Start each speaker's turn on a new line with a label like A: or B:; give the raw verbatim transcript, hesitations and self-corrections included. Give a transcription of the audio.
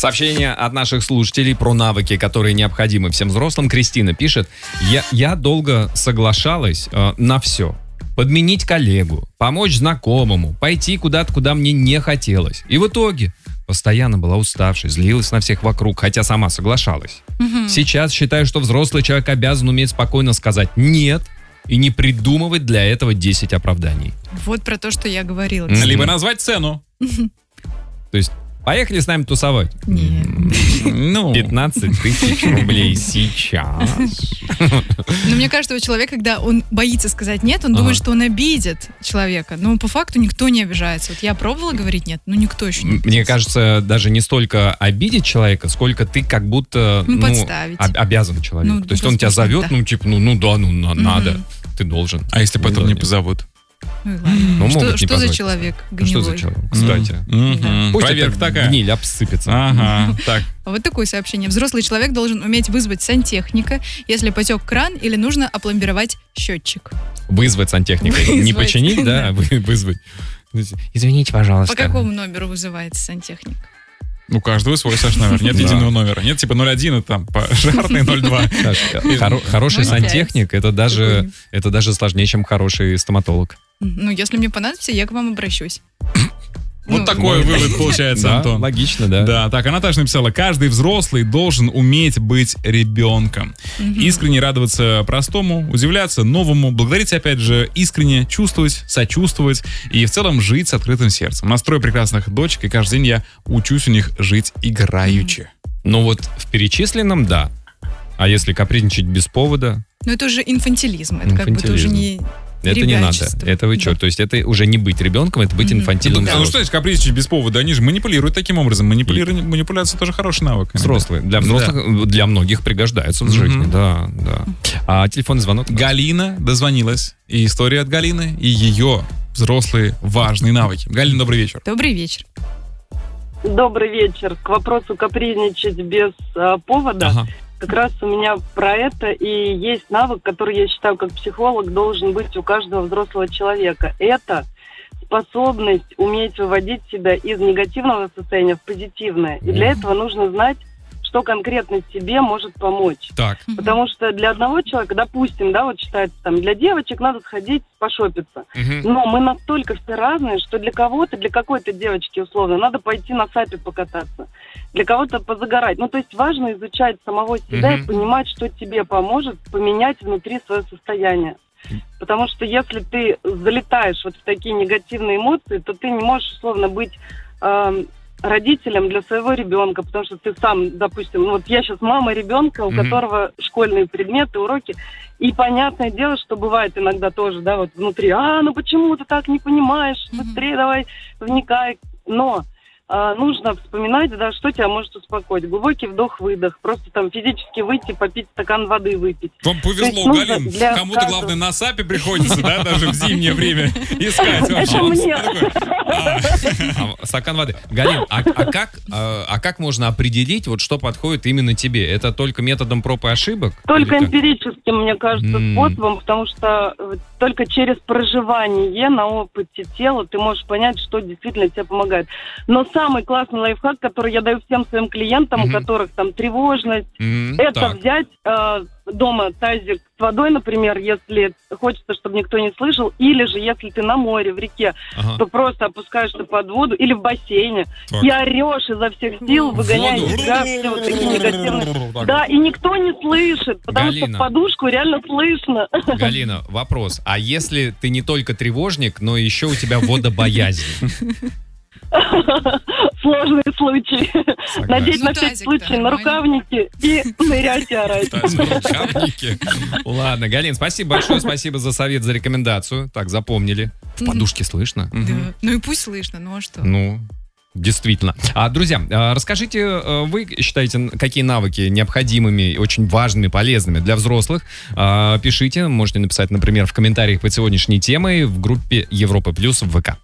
A: Сообщение от наших слушателей про навыки, которые необходимы всем взрослым. Кристина пишет: Я, я долго соглашалась э, на все. Подменить коллегу, помочь знакомому, пойти куда-то, куда мне не хотелось. И в итоге постоянно была уставшей, злилась на всех вокруг, хотя сама соглашалась. Угу. Сейчас считаю, что взрослый человек обязан уметь спокойно сказать «нет» и не придумывать для этого десять оправданий.
B: Вот про то, что я говорила.
C: Mm-hmm. Либо назвать цену.
A: То есть, поехали с нами тусовать?
B: Нет.
A: Ну, пятнадцать тысяч рублей сейчас.
B: Но мне кажется, у человека, когда он боится сказать «нет», он ага. думает, что он обидит человека. Но по факту никто не обижается. Вот я пробовала говорить «нет», но никто еще не обидится.
A: Мне кажется, даже не столько обидеть человека, сколько ты как будто
B: ну,
A: ну,
B: подставить.
A: Об- обязан человеку.
B: Ну,
A: То есть он тебя зовет,
B: да.
A: ну типа, ну, ну да, ну на,
B: угу.
A: надо, ты должен.
C: А если потом не позовут?
B: Ну, ну, что что за человек гнилой?
A: Что за человек, кстати?
C: Mm-hmm. Да.
A: Пусть
C: проверка
A: это
C: такая.
A: Гниль обсыпется.
C: Ага, так.
B: Вот такое сообщение. Взрослый человек должен уметь вызвать сантехника, если потек кран или нужно опломбировать счетчик.
A: Вызвать сантехника. Не починить, да, а вызвать. Извините, пожалуйста.
B: По какому номеру вызывается сантехник?
C: У каждого свой, Саш, номер. Нет единого номера. Нет, типа ноль один, там, пожарный ноль два.
A: Хороший сантехник, это даже это даже сложнее, чем хороший стоматолог.
B: Ну, если мне понадобится, я к вам обращусь.
C: Вот
B: ну,
C: такой ну, вывод получается,
A: да,
C: Антон.
A: Логично, да.
C: Да, так, а Наташа написала: каждый взрослый должен уметь быть ребенком. Угу. Искренне радоваться простому, удивляться новому, благодарить, опять же, искренне чувствовать, сочувствовать и в целом жить с открытым сердцем. Настрой прекрасных дочек, и каждый день я учусь у них жить играючи.
A: Ну вот в перечисленном, да. А если капризничать без повода?
B: Ну это уже инфантилизм, это инфантилизм. Как бы тоже не...
A: Это не надо. Это вы что? Да. То есть это уже не быть ребенком, это быть mm-hmm. инфантильным.
C: Да. Ну что есть капризничать без повода? Они же манипулируют таким образом. Манипули... Манипуляция тоже хороший навык.
A: Взрослые. Для взрослых, да. Для многих пригождается в mm-hmm. жизни. Да, да. А телефонный звонок?
C: Галина дозвонилась. И история от Галины, и ее взрослые важные навыки. Галина, добрый вечер.
B: Добрый вечер.
D: Добрый вечер. К вопросу капризничать без а, повода. Ага. Как раз у меня про это и есть навык, который, я считаю, как психолог, должен быть у каждого взрослого человека. Это способность уметь выводить себя из негативного состояния в позитивное. И для этого нужно знать, что конкретно тебе может помочь.
A: Так.
D: Потому что для одного человека, допустим, да, вот считается, там, для девочек надо сходить пошопиться. Угу. Но мы настолько все разные, что для кого-то, для какой-то девочки, условно, надо пойти на сапе покататься. Для кого-то позагорать. Ну, то есть важно изучать самого себя угу. и понимать, что тебе поможет поменять внутри свое состояние. Потому что если ты залетаешь вот в такие негативные эмоции, то ты не можешь, условно, быть... Э, родителям для своего ребенка, потому что ты сам, допустим, ну вот я сейчас мама ребенка, у mm-hmm. которого школьные предметы, уроки, и понятное дело, что бывает иногда тоже, да, вот внутри, а, ну почему ты так не понимаешь, быстрее mm-hmm. давай вникай, но а, нужно вспоминать, да, что тебя может успокоить. Глубокий вдох-выдох, просто там физически выйти, попить стакан воды, выпить.
C: Вам повезло, Галин, кому-то, каждого... главное, на сапе приходится, да, даже в зимнее время искать.
D: Это мне.
A: Стакан воды. Галин, а как а как можно определить, вот что подходит именно тебе? Это только методом проб и ошибок?
D: Только эмпирическим, мне кажется, способом, потому что только через проживание на опыте тела ты можешь понять, что действительно тебе помогает. Но самый классный лайфхак, который я даю всем своим клиентам, mm-hmm. у которых там тревожность, mm-hmm. это так. взять э, дома тазик с водой, например, если хочется, чтобы никто не слышал, или же если ты на море, в реке, ага. то просто опускаешься под воду или в бассейне так. и орешь изо всех сил, выгоняя из себя все вот такие негативные. Да, и никто не слышит, потому Галина. что в подушку реально слышно.
A: Галина, вопрос. А если ты не только тревожник, но еще у тебя водобоязнь?
D: Сложный случай. Согласен. Надеть ну, на всякий случай на рукавники и нырять и орать.
A: Рукавники. Ладно, Галин, спасибо большое, спасибо за совет, за рекомендацию. Так, запомнили. В подушке слышно?
B: Да. Ну и пусть слышно, ну а что?
A: Ну, действительно. А, друзья, расскажите, вы считаете, какие навыки необходимыми, очень важными, полезными для взрослых? Пишите, можете написать, например, в комментариях под сегодняшней темой в группе Европа Плюс в ВК.